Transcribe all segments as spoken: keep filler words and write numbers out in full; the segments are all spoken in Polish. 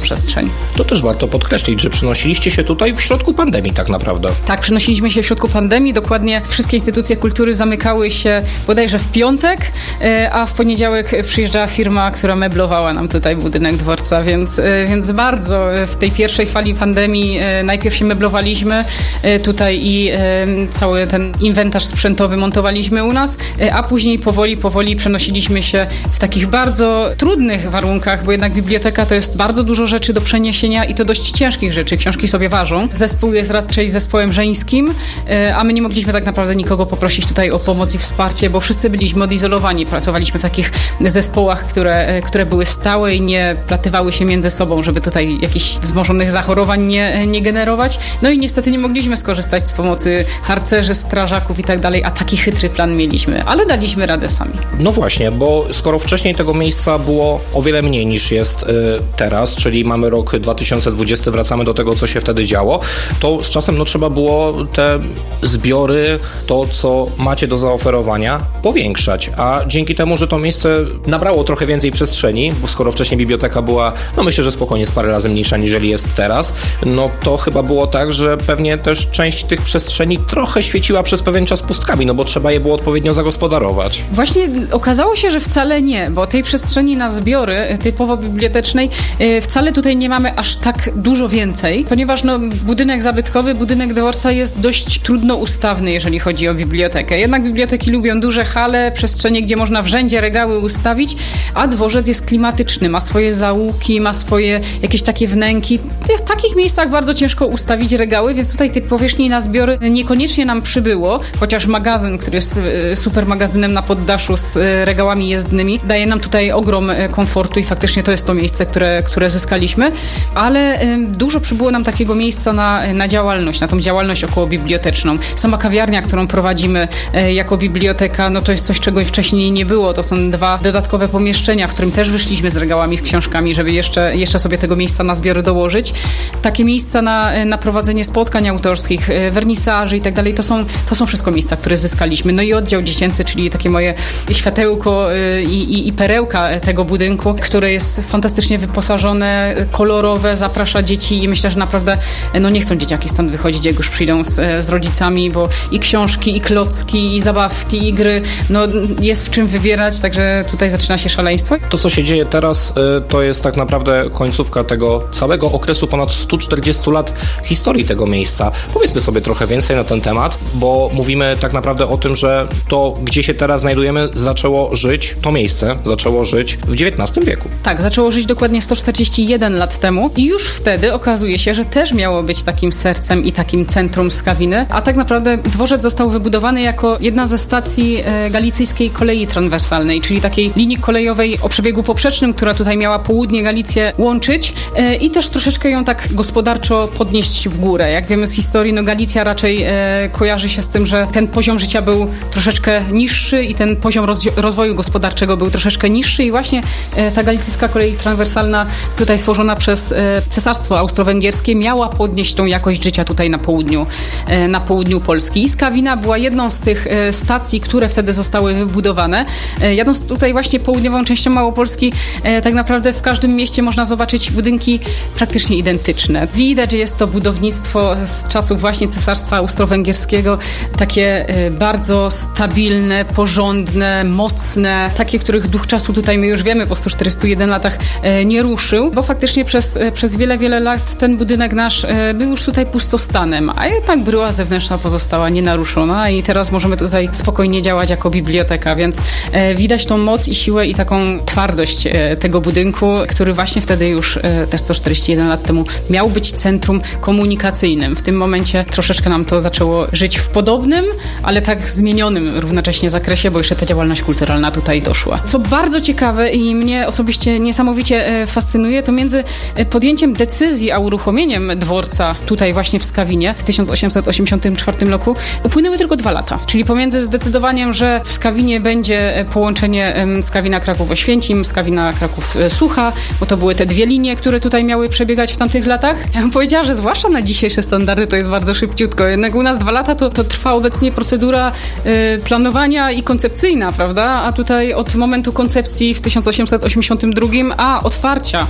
przestrzeń. To też warto podkreślić, że przenosiliście się tutaj w środku pandemii tak naprawdę. Tak, przenosiliśmy się w środku pandemii. Dokładnie wszystkie instytucje kultury zamykały się bodajże w piątek, a w poniedziałek przyjeżdżała firma, która meblowała nam tutaj budynek dworca, więc, więc bardzo w tej pierwszej fali pandemii najpierw się meblowaliśmy tutaj i cały ten inwentarz sprzętowy montowaliśmy u nas, a później powoli, powoli przenosiliśmy się w takich bardzo trudnych warunkach, bo jednak biblioteka to jest bardzo dużo rzeczy do przeniesienia i to dość ciężkich rzeczy. Książki sobie ważą. Zespół jest raczej zespołem żeńskim, a my nie mogliśmy tak naprawdę nikogo poprosić tutaj o pomoc i wsparcie, bo wszyscy byliśmy odizolowani. Pracowaliśmy w takich zespołach, które, które były stałe i nie platywały się między sobą, żeby tutaj jakichś wzmożonych zachorowań nie, nie generować. No i niestety nie mogliśmy skorzystać z pomocy harcerzy, strażaków i tak dalej, a taki chytry plan mieliśmy, ale daliśmy radę sami. No właśnie, bo skoro wcześniej tego miejsca było o wiele mniej niż jest y, teraz, czyli mamy rok dwa tysiące dwudziesty, wracamy do tego, co się wtedy działo, to z czasem no, trzeba było te zbiory, to co macie do zaoferowania, powiększać, a dzięki temu, że to miejsce nabrało trochę więcej przestrzeni, bo skoro wcześniej biblioteka była, no myślę, że spokojnie z parę razy mniejsza, niżeli jest teraz, no to chyba było tak, że pewnie też część tych przestrzeni trochę świeciła przez pewien czas pustkami, no bo trzeba je było odpowiednio zagospodarować. Właśnie okazało się, że wcale nie, bo tej przestrzeni na zbiory typowo bibliotecznej wcale tutaj nie mamy aż tak dużo więcej, ponieważ no, budynek zabytkowy, budynek dworca jest dość trudno ustawny, jeżeli chodzi o bibliotekę. Jednak biblioteki lubią duże hale, przestrzenie, gdzie można w rzędzie regały ustawić, a dworzec jest klimatyczny, ma swoje zaułki, ma swoje jakieś takie wnęki. W takich miejscach bardzo ciężko ustawić regały, więc tutaj tej powierzchni na zbiory niekoniecznie nam przybyło, chociaż magazyn, który jest super magazynem na poddaszu z regałami jezdnymi, daje nam tutaj ogrom komfortu i faktycznie to jest to miejsce, które, które zyskaliśmy, ale dużo przybyło nam takiego miejsca na, na działalność, na tą działalność okołobiblioteczną. Sama kawiarnia, którą prowadzimy jako biblioteka, no to jest coś, czego wcześniej nie było. To są dwa dodatkowe pomieszczenia, w którym też wyszliśmy z regałami, z książkami, żeby jeszcze, jeszcze sobie tego miejsca na zbiory dołożyć. Takie miejsca na, na prowadzenie spotkań autorskich, wernisaży i tak dalej, to są, to są wszystko miejsca, które zyskaliśmy. No i oddział dziecięcy, czyli takie moje światełko i, i, i perełka tego budynku, które jest fantastycznie wyposażone, kolorowe, zaprasza dzieci i myślę, że naprawdę no nie chcą dzieciaki stąd wychodzić, jak już przyjdą z, z rodzicami, bo i książki, i klocki, i zabawki, i gry, no jest w czym wybierać, także tutaj zaczyna się szaleństwo. To, co się dzieje teraz, to jest tak naprawdę końcówka tego całego okresu ponad stu czterdziestu lat historii tego miejsca. Powiedzmy sobie trochę więcej na ten temat, bo mówimy tak naprawdę o tym, że to, gdzie się teraz znajdujemy, zaczęło żyć, to miejsce zaczęło żyć w dziewiętnastym wieku. Tak, zaczęło żyć dokładnie sto czterdzieści jeden lat temu i już wtedy okazuje się, że też miało być takim sercem i takim centrum Skawiny, a tak naprawdę dworzec został wybudowany jako jedna ze stacji e, galicyjskiej kolei transwersalnej, czyli takiej linii kolejowej o przebiegu poprzecznym, która tutaj miała południe Galicję łączyć e, i też troszeczkę ją tak gospodarczo podnieść w górę. Jak wiemy z historii, no Galicja raczej e, kojarzy się z tym, że ten poziom życia był troszeczkę niższy i ten poziom roz- rozwoju gospodarczego był troszeczkę niższy i właśnie e, ta galicyjska kolej transwersalna tutaj stworzona przez e, Cesarstwo Austro-Węgierskie miała podnieść tą jakość życia tutaj na południu, e, na południu Polski. I Skawina była jedną z tych e, stacji, które wtedy zostały wybudowane. E, jadąc tutaj właśnie południową częścią Małopolski, e, tak naprawdę w każdym mieście można zobaczyć budynki praktycznie identyczne. Widać, że jest to budownictwo z czasów właśnie Cesarstwa Austro-Węgierskiego, takie e, bardzo stabilne, porządne, mocne, takie, których duch czasu tutaj my już wiemy po stu czterdziestu jeden latach e, nie ruszył, bo faktycznie przez, e, przez wiele, wiele lat ten budynek nasz e, był już tutaj pustostanem, a jednak bryła zewnętrzna pozostała nienaruszona i teraz możemy tutaj spokojnie działać jako biblioteka, więc e, widać tą moc i siłę i taką twardość e, tego budynku, który właśnie wtedy już e, te sto czterdzieści jeden lat temu miał być centrum komunikacyjnym. W tym momencie troszeczkę nam to zaczęło żyć w podobnym, ale tak zmienionym równocześnie zakresie, bo jeszcze ta działalność kulturalna tutaj doszła. Co bardzo ciekawe i mnie osobiście niesamowicie fascynuje, to między podjęciem decyzji a uruchomieniem dworca tutaj właśnie w Skawinie w tysiąc osiemset osiemdziesiątym czwartym roku upłynęły tylko dwa lata. Czyli pomiędzy zdecydowaniem, że w Skawinie będzie połączenie Skawina-Kraków-Oświęcim, Skawina-Kraków-Sucha, bo to były te dwie linie, które tutaj miały przebiegać w tamtych latach. Ja bym powiedziała, że zwłaszcza na dzisiejsze standardy to jest bardzo szybciutko. Jednak u nas dwa lata to, to trwa obecnie procedura y, planowania i koncepcyjna, prawda? A tutaj od momentu koncepcji w tysiąc osiemset osiemdziesiątym drugim, a otwarcia, i to był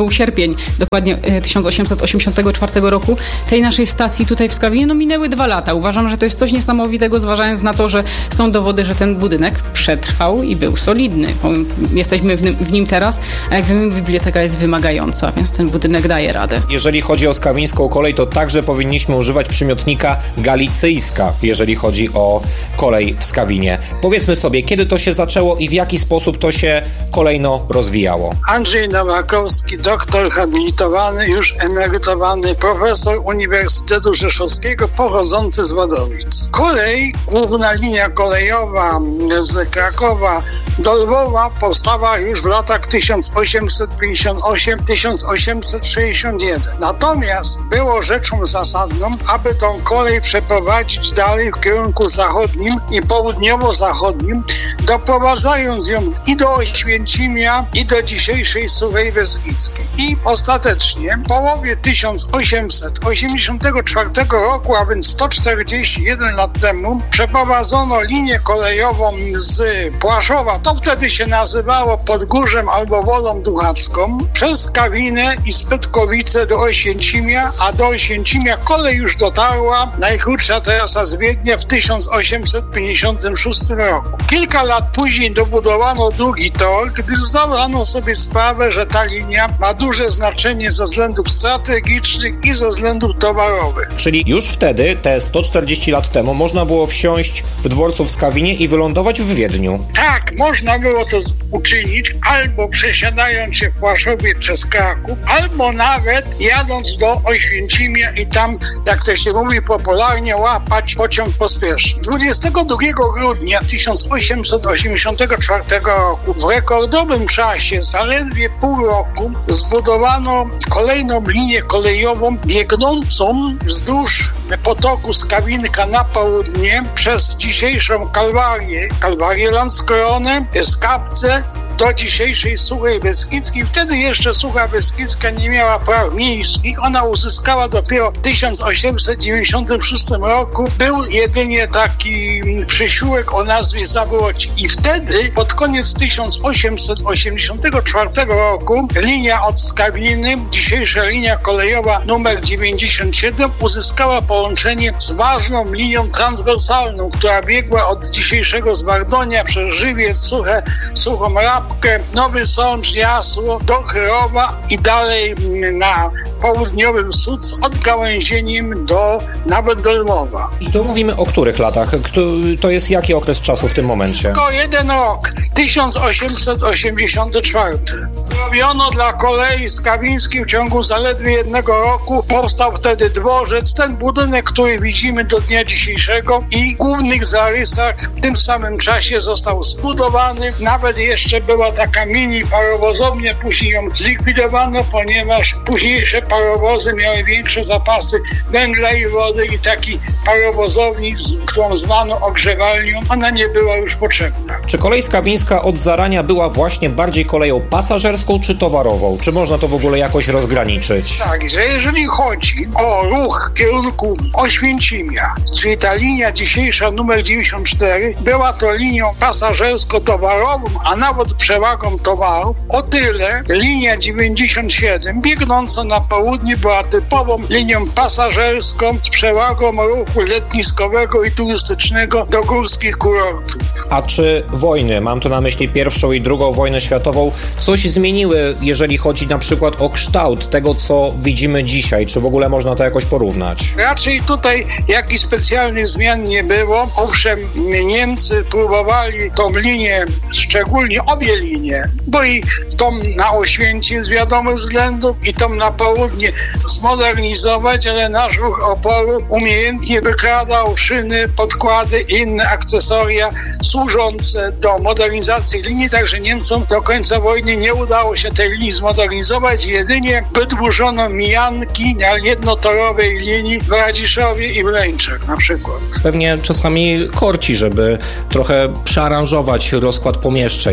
był sierpień, dokładnie tysiąc osiemset osiemdziesiątego czwartego roku, tej naszej stacji tutaj w Skawinie, no minęły dwa lata. Uważam, że to jest coś niesamowitego, zważając na to, że są dowody, że ten budynek przetrwał i był solidny. Bo jesteśmy w nim, w nim teraz, a jak wiemy, biblioteka jest wymagająca, więc ten budynek daje radę. Jeżeli chodzi o skawińską kolej, to także powinniśmy używać przymiotnika galicyjska, jeżeli chodzi o kolej w Skawinie. Powiedzmy sobie, kiedy to się zaczęło i w jaki sposób to się kolejno rozwijało? Andrzej Nowakowski, doktor habilitowany, już emerytowany, profesor Uniwersytetu Rzeszowskiego, pochodzący z Wadowic. Kolej, główna linia kolejowa z Krakowa do Lwowa powstała już w latach tysiąc osiemset pięćdziesiąt osiem do tysiąc osiemset sześćdziesiąt jeden. Natomiast było rzeczą zasadną, aby tą kolej przeprowadzić dalej w kierunku zachodnim i południowo-zachodnim, doprowadzając ją i do Oświęcimia, i do dzisiejszej Suchej Beskidzkiej. I ostatecznie w połowie tysiąc osiemset osiemdziesiątego czwartego roku, a więc sto czterdzieści jeden lat temu, przeprowadzono linię kolejową z Płaszowa, to wtedy się nazywało Podgórzem albo Wolą Duchacką, przez Skawinę i Spytkowice do Oświęcimia, a do Oświęcimia kolej już dotarła, najkrótsza trasa z Wiednia, w tysiąc osiemset pięćdziesiątym szóstym roku. Kilka lat później dobudowano drugi tor, gdyż zdano sobie sprawę, że ta linia ma duże znaczenie ze względów strategicznych i ze względów towarowych. Czyli już wtedy, te sto czterdzieści lat temu, można było wsiąść w dworcu w Skawinie i wylądować w Wiedniu. Tak, można było to uczynić, albo przesiadając się w Płaszowie przez Kraków, albo nawet jadąc do Oświęcimia i tam, jak to się mówi popularnie, łapać pociąg pospieszny. dwudziestego drugiego grudnia tysiąc osiemset osiemdziesiątego czwartego roku, w rekordowym czasie, zaledwie pół roku, zbudowano kolejną linię kolejową biegnącą wzdłuż potoku Skawinka na południe przez dzisiejszą Kalwarię, Kalwarię Landskrone, Skapce, do dzisiejszej Suchej Beskidzkiej. Wtedy jeszcze Sucha Beskidzka nie miała praw miejskich. Ona uzyskała dopiero w tysiąc osiemset dziewięćdziesiątym szóstym roku. Był jedynie taki przysiłek o nazwie Zawłoci. I wtedy, pod koniec tysiąc osiemset osiemdziesiątego czwartego roku, linia od Skawiny, dzisiejsza linia kolejowa numer dziewięćdziesiąt siedem, uzyskała połączenie z ważną linią transwersalną, która biegła od dzisiejszego Zwardonia przez Żywiec, Suche, Suchą Rapkę, Nowy Sącz, Jasło, do Chyrowa i dalej na południowym Słup z odgałęzieniem do, nawet do Lwowa. I tu mówimy o których latach? To jest jaki okres czasu w tym momencie? Tylko jeden rok, tysiąc osiemset osiemdziesiąty czwarty. Zrobiono dla kolei skawińskiej w ciągu zaledwie jednego roku. Powstał wtedy dworzec, ten budynek, który widzimy do dnia dzisiejszego, i w głównych zarysach w tym samym czasie został zbudowany. Nawet jeszcze była taka mini parowozownia, później ją zlikwidowano, ponieważ późniejsze parowozy miały większe zapasy węgla i wody i taki parowozowni, którą zwano ogrzewalnią, ona nie była już potrzebna. Czy kolej skawińska od zarania była właśnie bardziej koleją pasażerską czy towarową? Czy można to w ogóle jakoś rozgraniczyć? Tak, że jeżeli chodzi o ruch w kierunku Oświęcimia, czyli ta linia dzisiejsza numer dziewięćdziesiąt cztery, była to linią pasażersko-towarową, a nawet przewagą towarów, o tyle linia dziewięćdziesiąt siedem biegnąca na południe była typową linią pasażerską z przewagą ruchu letniskowego i turystycznego do górskich kurortów. A czy wojny, mam tu na myśli pierwszą i drugą wojnę światową, coś zmieniły, jeżeli chodzi na przykład o kształt tego, co widzimy dzisiaj? Czy w ogóle można to jakoś porównać? Raczej tutaj jakichś specjalnych zmian nie było. Owszem, Niemcy próbowali tą linię, szczególnie obie linie, bo i tą na Oświęcim z wiadomych względów i tą na południe zmodernizować, ale nasz ruch oporu umiejętnie wykradał szyny, podkłady i inne akcesoria służące do modernizacji linii, także Niemcom do końca wojny nie udało się tej linii zmodernizować, jedynie wydłużono mijanki na jednotorowej linii w Radziszowie i w Leńczach na przykład. Pewnie czasami korci, żeby trochę przearanżować rozkład pomieszczeń, tak, żeby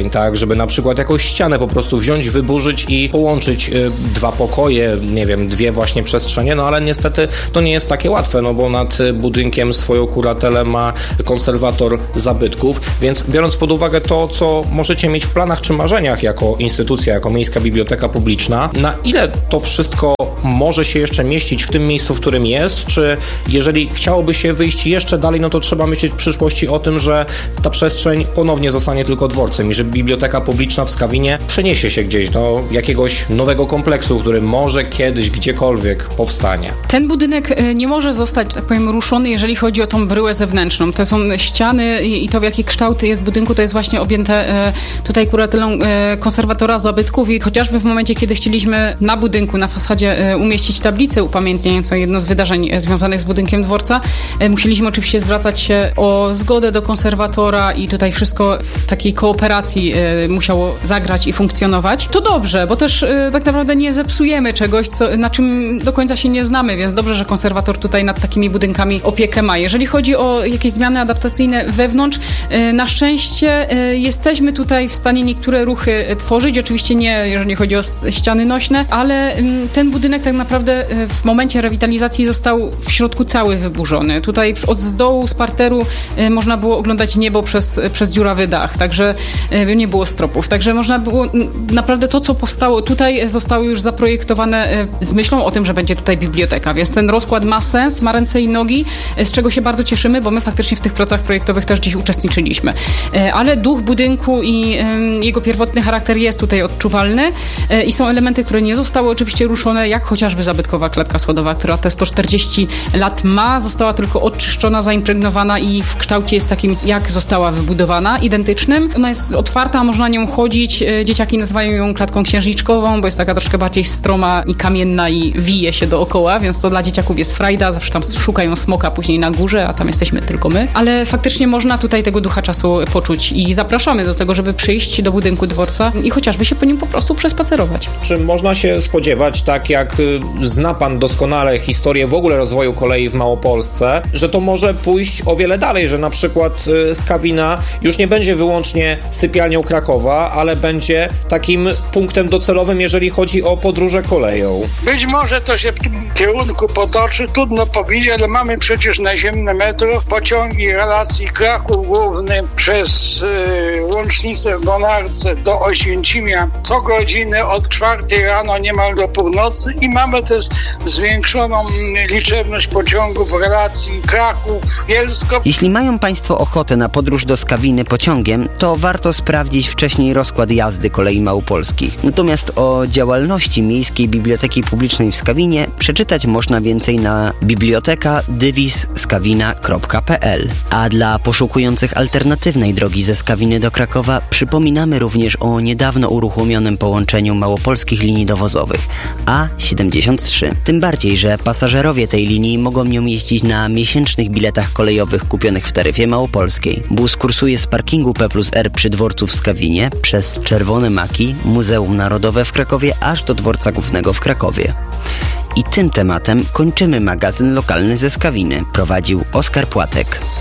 żeby na przykład jakąś ścianę po prostu wziąć, wyburzyć i połączyć y, dwa pokoje, nie wiem, dwie właśnie przestrzenie, no ale niestety to nie jest takie łatwe, no bo nad budynkiem swoją kuratelę ma konserwator zabytków, więc biorąc pod uwagę to, co możecie mieć w planach czy marzeniach jako instytucja, jako Miejska Biblioteka Publiczna, na ile to wszystko może się jeszcze mieścić w tym miejscu, w którym jest, czy jeżeli chciałoby się wyjść jeszcze dalej, no to trzeba myśleć w przyszłości o tym, że ta przestrzeń ponownie zostanie tylko dworcem i że Biblioteka Publiczna w Skawinie przeniesie się gdzieś do jakiegoś nowego kompleksu, który może kiedyś gdziekolwiek powstanie. Ten budynek nie może zostać, tak powiem, ruszony, jeżeli chodzi o tą bryłę zewnętrzną. To są ściany i to, w jaki kształt jest budynku, to jest właśnie objęte tutaj kuratelą konserwatora zabytków i chociażby w momencie, kiedy chcieliśmy na budynku, na fasadzie umieścić tablicę upamiętniającą jedno z wydarzeń związanych z budynkiem dworca, musieliśmy oczywiście zwracać się o zgodę do konserwatora i tutaj wszystko w takiej kooperacji musiało zagrać i funkcjonować. To dobrze, bo też tak naprawdę nie zepsujemy czegoś, co, na czym do końca się nie znamy, więc dobrze, że konserwator tutaj nad takimi budynkami opiekę ma. Jeżeli chodzi o jakieś zmiany adaptacyjne wewnątrz, na szczęście jesteśmy tutaj w stanie niektóre ruchy tworzyć. Oczywiście nie, jeżeli chodzi o ściany nośne, ale ten budynek tak naprawdę w momencie rewitalizacji został w środku cały wyburzony. Tutaj od z dołu, z parteru można było oglądać niebo przez, przez dziurawy dach, także nie było stropów. Także można było, naprawdę to, co powstało tutaj, zostało już zaprojektowane z myślą o tym, że będzie tutaj biblioteka, więc ten rozkład ma sens, ma ręce i nogi, z czego się bardzo cieszymy, bo my faktycznie w tych pracach projektowych też dziś uczestniczyliśmy. Ale duch budynku i jego pierwotny charakter jest tutaj odczuwalny i są elementy, które nie zostały oczywiście ruszone, jak chociażby zabytkowa klatka schodowa, która te sto czterdzieści lat ma, została tylko oczyszczona, zaimpregnowana i w kształcie jest takim, jak została wybudowana, identycznym. Ona jest otwarta, można nią chodzić. Dzieciaki nazywają ją klatką księżniczkową, bo jest taka troszkę bardziej stroma i kamienna i wije się dookoła, więc to dla dzieciaków jest frajda, zawsze tam szukają smoka później na górze, a tam jesteśmy tylko my. Ale faktycznie można tutaj tego ducha czasu poczuć i zapraszamy do tego, żeby przyjść do budynku dworca i chociażby się po nim po prostu przespacerować. Czy można się spodziewać, tak jak zna pan doskonale historię w ogóle rozwoju kolei w Małopolsce, że to może pójść o wiele dalej, że na przykład Skawina już nie będzie wyłącznie sypialnią Krakowa, ale będzie takim punktem docelowym, jeżeli chodzi o podróże koleją. Być może to się w tym kierunku potoczy, trudno powiedzieć, ale mamy przecież naziemne metro, pociągi relacji Kraków Główny przez y, łącznicę w Bonarce do Oświęcimia co godzinę od czwartej rano niemal do północy i mamy też zwiększoną liczebność pociągów relacji Kraków-Bielsko. Jeśli mają Państwo ochotę na podróż do Skawiny pociągiem, to warto sprawdzić wcześniej rozkład jazdy kolei małopolskich. Natomiast o działalności Miejskiej Biblioteki Publicznej w Skawinie przeczytać można więcej na biblioteka dywis skawina kropka p l. A dla poszukujących alternatywnej drogi ze Skawiny do Krakowa przypominamy również o niedawno uruchomionym połączeniu małopolskich linii dowozowych A siedemdziesiąt trzy. Tym bardziej, że pasażerowie tej linii mogą nią jeździć na miesięcznych biletach kolejowych kupionych w taryfie małopolskiej. Bus kursuje z parkingu P plus R przy dworcu w Skawinie przez Czerwone Maki, Muzeum Narodowe w Krakowie aż do dworca głównego w Krakowie. I tym tematem kończymy magazyn lokalny ze Skawiny. Prowadził Oskar Płatek.